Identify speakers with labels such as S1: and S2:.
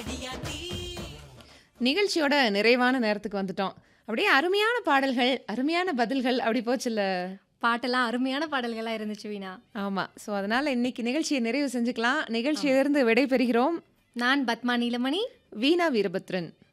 S1: நிகழ்ச்சியோட நிறைவான நேரத்துக்கு வந்துட்டோம். அப்படியே அருமையான பாடல்கள், அருமையான பதில்கள் அப்படி போச்சுல்ல.
S2: பாட்டெல்லாம் அருமையான பாடல்களா இருந்துச்சு வீணா.
S1: ஆமா. ஸோ அதனால இன்னைக்கு நிகழ்ச்சியை நிறைவு செஞ்சுக்கலாம்.
S2: ஆமா.
S1: நிகழ்ச்சியிலிருந்து விடை பெறுகிறோம்.
S2: நான் பத்மா நீலமணி.
S1: வீணா வீரபத்ரன்.